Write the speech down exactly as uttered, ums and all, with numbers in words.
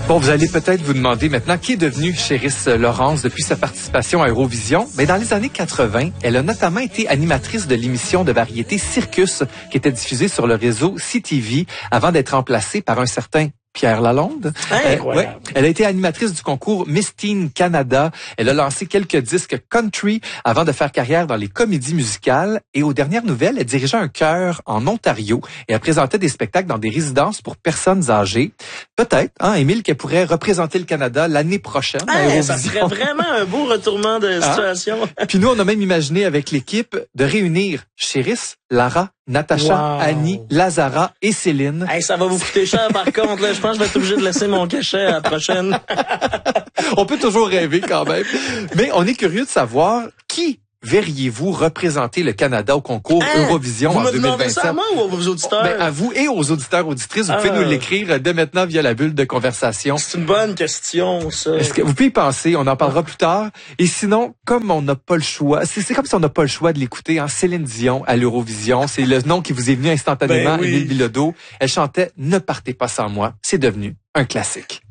Bon, vous allez peut-être vous demander maintenant qui est devenue Chéris Laurence depuis sa participation à Eurovision. Mais dans les années quatre-vingt, elle a notamment été animatrice de l'émission de variété Circus qui était diffusée sur le réseau C T V avant d'être remplacée par un certain Pierre Lalonde. Euh, ouais. Elle a été animatrice du concours Miss Teen Canada. Elle a lancé quelques disques country avant de faire carrière dans les comédies musicales. Et aux dernières nouvelles, elle dirigeait un chœur en Ontario et elle présentait des spectacles dans des résidences pour personnes âgées. Peut-être, hein, Émile, qu'elle pourrait représenter le Canada l'année prochaine. Hey, ça serait vraiment un beau retournement de situation. Hein? Puis nous, on a même imaginé avec l'équipe de réunir Chéris, Lara, Natacha, wow. Annie, Lazara et Céline. Hey, ça va vous coûter cher par contre. Là, je pense que je vais être obligé de laisser mon cachet à la prochaine. On peut toujours rêver quand même. Mais on est curieux de savoir qui verriez-vous représenter le Canada au concours hein? Eurovision vous en me deux mille vingt-sept? Ça à moi ou aux auditeurs? Ben, à vous et aux auditeurs auditrices. Vous ah. pouvez nous l'écrire dès maintenant via la bulle de conversation. C'est une bonne question, ça. Est-ce que vous pouvez y penser? On en parlera plus tard. Et sinon, comme on n'a pas le choix, c'est, c'est comme si on n'a pas le choix de l'écouter, hein, Céline Dion à l'Eurovision. C'est le nom qui vous est venu instantanément, ben oui. Émile Bilodeau. Elle chantait « Ne partez pas sans moi ». C'est devenu un classique.